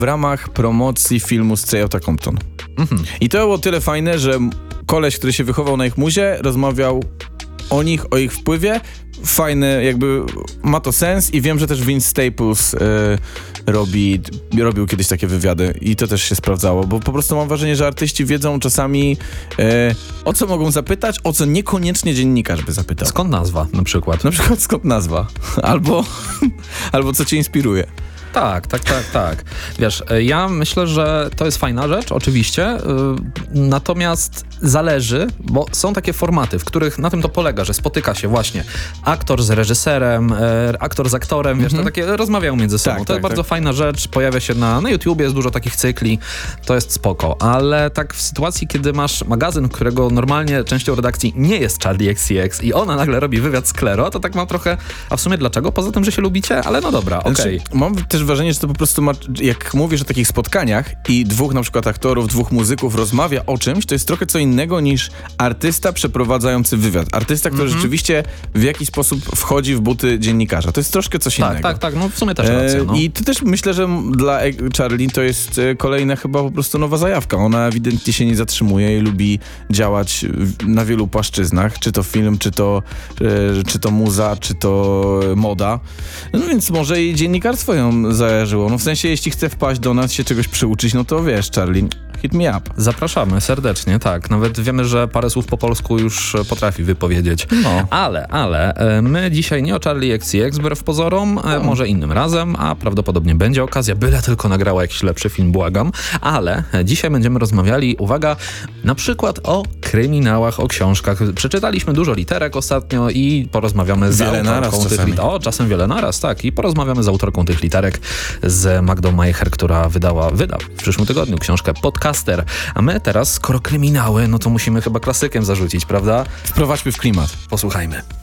w ramach promocji filmu z Straight Outta Compton. I to było tyle fajne, że koleś, który się wychował na ich muzie, rozmawiał o nich, o ich wpływie. Fajne, jakby ma to sens i wiem, że też Vince Staples robił kiedyś takie wywiady i to też się sprawdzało, bo po prostu mam wrażenie, że artyści wiedzą czasami o co mogą zapytać, o co niekoniecznie dziennikarz by zapytał. Skąd nazwa na przykład? Na przykład skąd nazwa? Albo co cię inspiruje. Tak. Wiesz, ja myślę, że to jest fajna rzecz, oczywiście, natomiast zależy, bo są takie formaty, w których na tym to polega, że spotyka się właśnie aktor z reżyserem, aktor z aktorem, wiesz, to takie rozmawiają między sobą. To jest bardzo fajna rzecz, pojawia się na YouTubie, jest dużo takich cykli, to jest spoko, ale tak w sytuacji, kiedy masz magazyn, którego normalnie częścią redakcji nie jest Charli XCX i ona nagle robi wywiad z Klero, to tak mam trochę, a w sumie dlaczego? Poza tym, że się lubicie, ale no dobra, okej. Mam też wrażenie, że to po prostu jak mówisz o takich spotkaniach i dwóch na przykład aktorów, dwóch muzyków rozmawia o czymś, to jest trochę co innego niż artysta przeprowadzający wywiad. Artysta, który rzeczywiście w jakiś sposób wchodzi w buty dziennikarza. To jest troszkę coś innego. Tak, no w sumie też racja. No. I to też myślę, że dla Charli to jest kolejna chyba po prostu nowa zajawka. Ona ewidentnie się nie zatrzymuje i lubi działać na wielu płaszczyznach, czy to film, czy to muza, czy to moda. No więc może i dziennikarstwo ją zajarzyło. No w sensie, jeśli chce wpaść do nas, się czegoś przyuczyć, no to wiesz, Charli, hit me up. Zapraszamy serdecznie, tak. Nawet wiemy, że parę słów po polsku już potrafi wypowiedzieć. No. Ale my dzisiaj nie o Charli XCX, wbrew pozorom, może innym razem, a prawdopodobnie będzie okazja, byle tylko nagrała jakiś lepszy film, błagam. Ale dzisiaj będziemy rozmawiali, uwaga, na przykład o kryminałach, o książkach. Przeczytaliśmy dużo literek ostatnio i porozmawiamy z autorką tych literek. Czasem wiele naraz, tak. I porozmawiamy z autorką tych literek, z Magdą Majcher, która wyda w przyszłym tygodniu książkę Podcaster. A my teraz, skoro kryminały, no to musimy chyba klasykiem zarzucić, prawda? Wprowadźmy w klimat. Posłuchajmy.